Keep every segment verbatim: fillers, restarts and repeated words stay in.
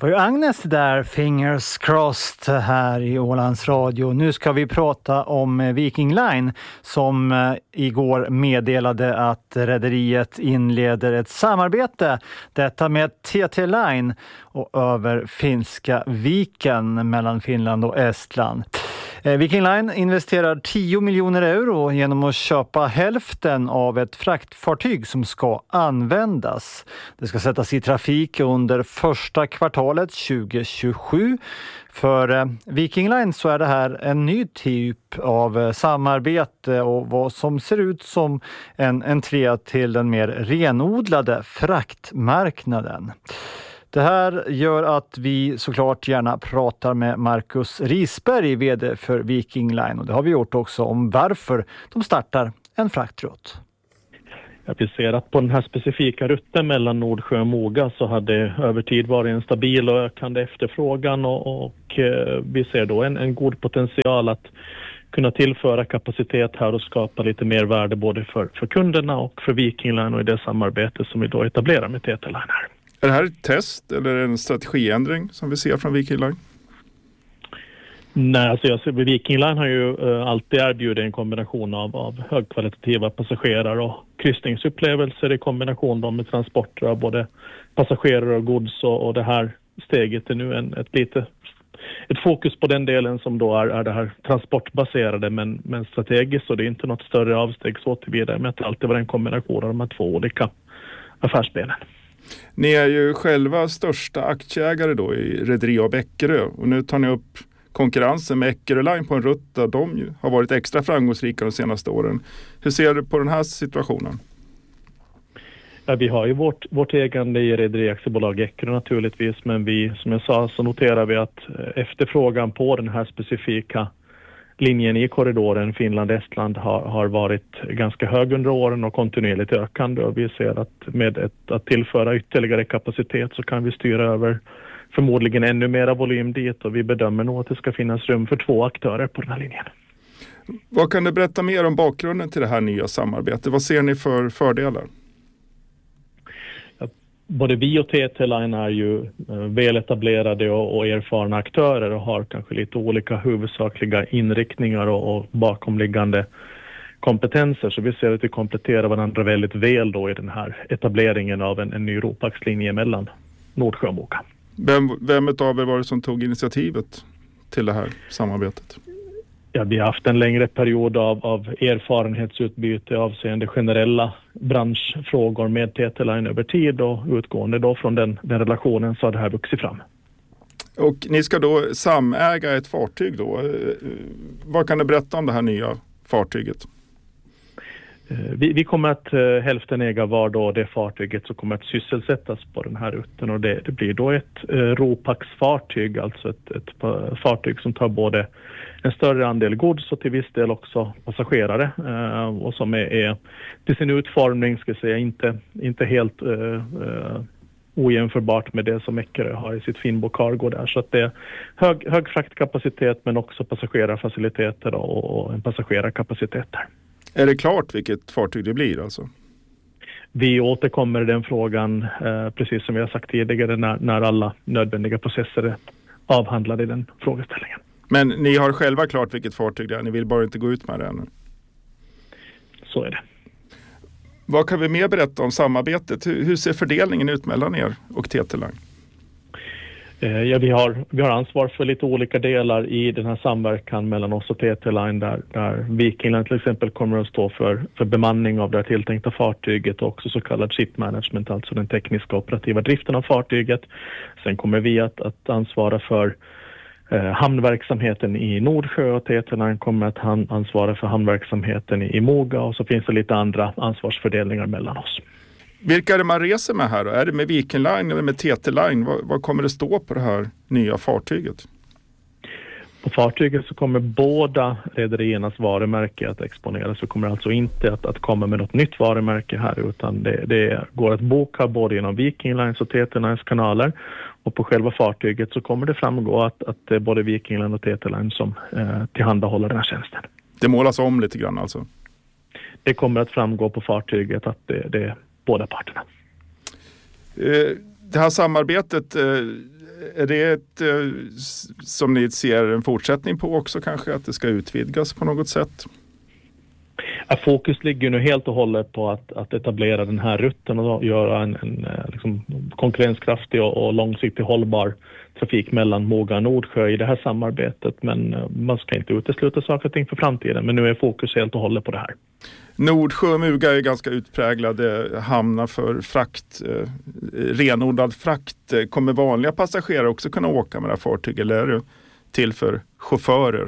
var ju Agnes där, fingers crossed, här i Ålands Radio. Nu ska vi prata om Viking Line som igår meddelade att rederiet inleder ett samarbete. Detta med T T Line och över Finska viken mellan Finland och Estland. Viking Line investerar tio miljoner euro genom att köpa hälften av ett fraktfartyg som ska användas. Det ska sättas i trafik under första kvartalet tjugo tjugosju. För Viking Line så är det här en ny typ av samarbete och vad som ser ut som en entré till den mer renodlade fraktmarknaden. Det här gör att vi såklart gärna pratar med Marcus Risberg, vd för Viking Line. Och det har vi gjort också om varför de startar en fraktrutt. Ja, vi ser att på den här specifika rutten mellan Nordsjö och Moga så hade över tid varit en stabil och ökande efterfrågan. Och, och vi ser då en, en god potential att kunna tillföra kapacitet här och skapa lite mer värde både för, för kunderna och för Viking Line och i det samarbete som vi då etablerar med T T Line här. Är det här ett test eller en strategiändring som vi ser från Viking Line? Nej, alltså jag ser, Viking Line har ju uh, alltid erbjudit en kombination av, av högkvalitativa passagerare och kryssningsupplevelser i kombination då med transporter av både passagerare och gods, och, och det här steget är nu en, ett lite ett fokus på den delen som då är, är det här transportbaserade men, men strategiskt, och det är inte något större avsteg så tillvidare med att det alltid var en kombination av de här två olika affärsbenen. Ni är ju själva största aktieägare då i Rederi A B Eckerö, och nu tar ni upp konkurrensen med Eckerö Line på en rutt där de ju har varit extra framgångsrika de senaste åren. Hur ser du på den här situationen? Ja, vi har ju vårt, vårt ägande i Rederi Aktiebolag Eckerö naturligtvis, men vi, som jag sa, så noterar vi att efterfrågan på den här specifika linjen i korridoren Finland-Estland har, har varit ganska hög under åren och kontinuerligt ökande, och vi ser att med ett, att tillföra ytterligare kapacitet så kan vi styra över förmodligen ännu mera volym dit, och vi bedömer nog att det ska finnas rum för två aktörer på den här linjen. Vad kan du berätta mer om bakgrunden till det här nya samarbetet? Vad ser ni för fördelar? Både vi och T T Line är ju väletablerade och, och erfarna aktörer och har kanske lite olika huvudsakliga inriktningar och, och bakomliggande kompetenser. Så vi ser att vi kompletterar varandra väldigt väl då i den här etableringen av en, en ny Ropax-linje mellan Nordsjö och Moga. Vem, vem av er var det som tog initiativet till det här samarbetet? Ja, vi har haft en längre period av, av erfarenhetsutbyte avseende generella branschfrågor med T T Line över tid, och utgående då från den, den relationen så har det här vuxit fram. Och ni ska då samäga ett fartyg då. Vad kan du berätta om det här nya fartyget? Vi, vi kommer att uh, hälften äga var då det fartyget som kommer att sysselsättas på den här rutten, och det, det blir då ett uh, Ropax-fartyg, alltså ett, ett uh, fartyg som tar både en större andel gods och till viss del också passagerare, uh, och som är, är till sin utformning ska jag säga inte, inte helt uh, uh, ojämförbart med det som Eckerö har i sitt Finbo Cargo där, så att det är hög, hög fraktkapacitet men också passagerarfaciliteter och, och en passagerarkapacitet där. Är det klart vilket fartyg det blir alltså? Vi återkommer i den frågan, eh, precis som vi har sagt tidigare, när, när alla nödvändiga processer är avhandlade i den frågeställningen. Men ni har själva klart vilket fartyg det är, ni vill bara inte gå ut med det ännu? Så är det. Vad kan vi mer berätta om samarbetet? Hur, hur ser fördelningen ut mellan er och T T Line? Ja, vi har, vi har ansvar för lite olika delar i den här samverkan mellan oss och T T Line, där, där Viking Line till exempel kommer att stå för, för bemanning av det tilltänkta fartyget och också så kallad ship management, alltså den tekniska operativa driften av fartyget. Sen kommer vi att, att ansvara för eh, hamnverksamheten i Nordsjö, och T T Line kommer att han, ansvara för hamnverksamheten i, i Moga, och så finns det lite andra ansvarsfördelningar mellan oss. Vilka är det man reser med här då? Är det med Viking Line eller med T T Line? Vad, vad kommer det stå på det här nya fartyget? På fartyget så kommer båda rederiernas varumärke att exponeras. Så kommer alltså inte att, att komma med något nytt varumärke här, utan det, det går att boka både genom Viking Lines och T T Lines kanaler. Och på själva fartyget så kommer det framgå att, att det är både Viking Line och T T Line som eh, tillhandahåller den här tjänsten. Det målas om lite grann alltså? Det kommer att framgå på fartyget att det, det är båda parterna. Det här samarbetet, är det ett, som ni ser en fortsättning på också kanske, att det ska utvidgas på något sätt? Ja, fokus ligger nu helt och hållet på att, att etablera den här rutten och göra en, en liksom, konkurrenskraftig och, och långsiktigt hållbar trafik mellan Moga och Nordsjö i det här samarbetet. Men man ska inte utesluta saker och ting för framtiden. Men nu är fokus helt och hållet på det här. Nordsjö och Muga är ganska utpräglade hamnar för frakt, eh, renodlad frakt. Kommer vanliga passagerare också kunna åka med det här fartyget, eller är det till för chaufförer?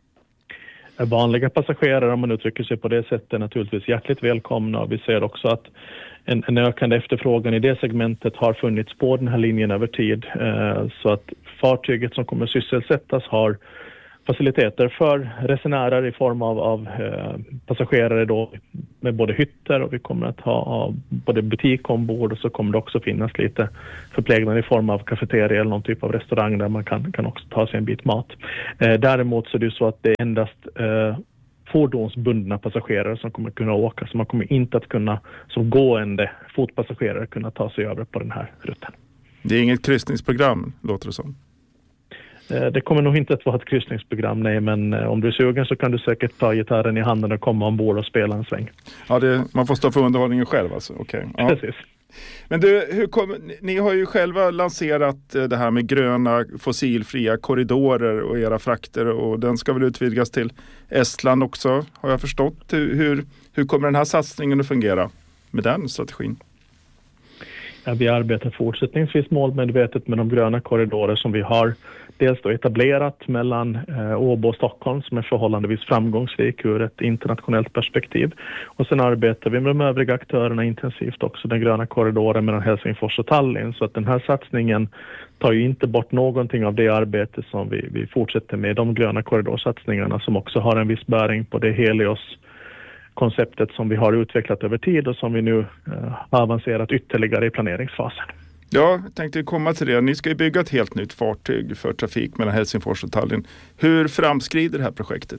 Vanliga passagerare, om man uttrycker sig på det sättet, är naturligtvis hjärtligt välkomna. Vi ser också att en, en ökande efterfrågan i det segmentet har funnits på den här linjen över tid. Eh, så att fartyget som kommer sysselsättas har faciliteter för resenärer i form av, av eh, passagerare då, med både hytter, och vi kommer att ha, ha både butik ombord, och så kommer det också finnas lite förplägnad i form av kafeteria eller någon typ av restaurang där man kan, kan också ta sig en bit mat. Eh, däremot så är det så att det är endast eh, fordonsbundna passagerare som kommer kunna åka, så man kommer inte att kunna som gående fotpassagerare kunna ta sig över på den här rutten. Det är inget kryssningsprogram, låter det som. Det kommer nog inte att vara ett kryssningsprogram, nej, men om du är sugen så kan du säkert ta gitarren i handen och komma ombord och spela en sväng. Ja, det, man får stå för underhållningen själv alltså. Okay. Ja. Precis. Men du, hur kom, ni har ju själva lanserat det här med gröna fossilfria korridorer och era frakter, och den ska väl utvidgas till Estland också, har jag förstått. Hur, hur kommer den här satsningen att fungera med den strategin? Ja, vi arbetar fortsättningsvis målmedvetet med de gröna korridorer som vi har dels då etablerat mellan eh, Åbo och Stockholm, som är förhållandevis framgångsrik ur ett internationellt perspektiv. Och sen arbetar vi med de övriga aktörerna intensivt också, den gröna korridoren mellan Helsingfors och Tallinn. Så att den här satsningen tar ju inte bort någonting av det arbete som vi, vi fortsätter med, de gröna korridorsatsningarna som också har en viss bäring på det Helios konceptet som vi har utvecklat över tid och som vi nu eh, har avancerat ytterligare i planeringsfasen. Ja, jag tänkte komma till det. Ni ska ju bygga ett helt nytt fartyg för trafik mellan Helsingfors och Tallinn. Hur framskrider det här projektet?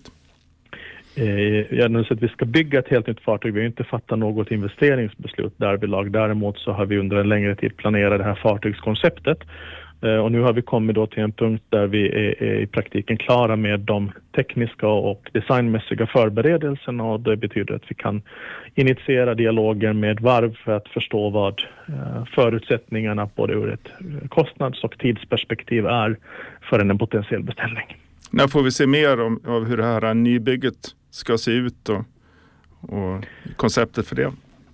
Eh, jag har sett att vi ska bygga ett helt nytt fartyg. Vi har inte fattat något investeringsbeslut därvidlag. Däremot så har vi under en längre tid planerat det här fartygskonceptet. Och nu har vi kommit då till en punkt där vi är, är i praktiken klara med de tekniska och designmässiga förberedelserna, och det betyder att vi kan initiera dialoger med varv för att förstå vad förutsättningarna både ur ett kostnads- och tidsperspektiv är för en potentiell beställning. När får vi se mer om, om hur det här nybygget ska se ut och, och konceptet för det?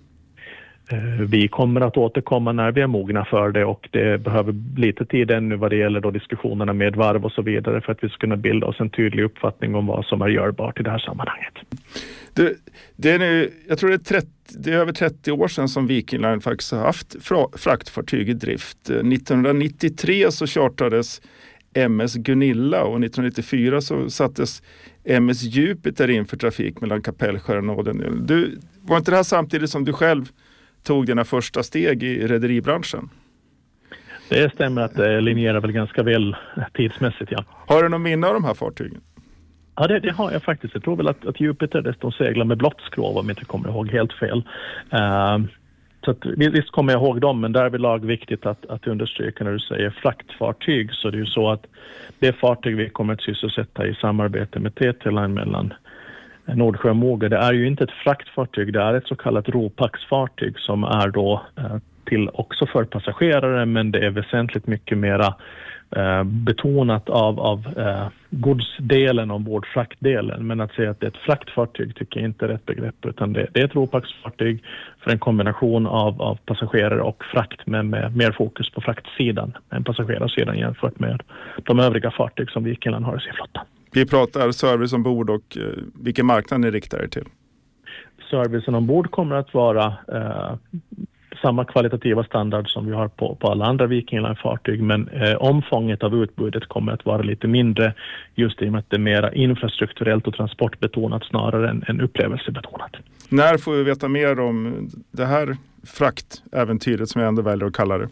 Vi kommer att återkomma när vi är mogna för det, och det behöver lite tid ännu vad det gäller då diskussionerna med varv och så vidare för att vi ska kunna bilda oss en tydlig uppfattning om vad som är görbart i det här sammanhanget. Det, det är nu, jag tror det är, trettio, det är över trettio år sedan som Viking Line faktiskt har haft fraktfartyg i drift. nittonhundranittiotre så chartades M S Gunilla och nittonhundranittiofyra så sattes M S Jupiter in för trafik mellan Kapellskär och Åden. Du, var inte det här samtidigt som du själv tog dina första steg i rederibranschen? Det stämmer att det linjerar väl ganska väl tidsmässigt, ja. Har du någon minne av de här fartygen? Ja, det, det har jag faktiskt. Jag tror väl att, att Jupiter dessutom seglar med blått skrov, om jag inte kommer ihåg helt fel. Uh, så att, visst kommer jag ihåg dem, men där är det lag viktigt att, att understryka när du säger fraktfartyg, så det är ju så att det fartyg vi kommer att sysselsätta i samarbete med T T-Line mellan Nordsjö och Moga, det är ju inte ett fraktfartyg, det är ett så kallat ropaxfartyg som är då eh, till också för passagerare, men det är väsentligt mycket mera eh, betonat av, av eh, godsdelen ombord, fraktdelen. Men att säga att det är ett fraktfartyg tycker jag inte är rätt begrepp, utan det, det är ett ropaxfartyg för en kombination av, av passagerare och frakt, med, med mer fokus på fraktsidan än passagerarsidan jämfört med de övriga fartyg som Viking Line har i sin flotta. Vi pratar service ombord och eh, vilken marknad ni riktar er till? Servicen ombord kommer att vara eh, samma kvalitativa standard som vi har på, på alla andra Viking Line-fartyg, men eh, omfånget av utbudet kommer att vara lite mindre, just i och med att det är mer infrastrukturellt och transportbetonat snarare än, än upplevelsebetonat. När får vi veta mer om det här fraktäventyret, som jag ändå väljer att kalla det?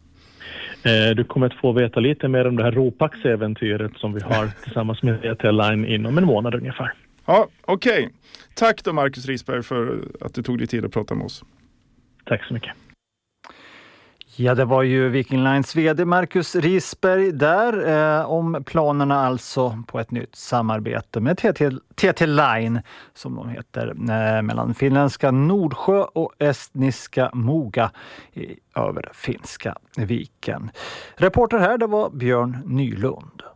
Du kommer att få veta lite mer om det här Ropax-äventyret som vi har tillsammans med T T-Line inom en månad ungefär. Ja, okej. Okay. Tack då Marcus Risberg för att du tog dig tid att prata med oss. Tack så mycket. Ja, det var ju Viking Lines vd Marcus Risberg där eh, om planerna alltså på ett nytt samarbete med T T, T T Line som de heter eh, mellan finländska Nordsjö och estniska Moga i över finska viken. Reporter här det var Björn Nylund.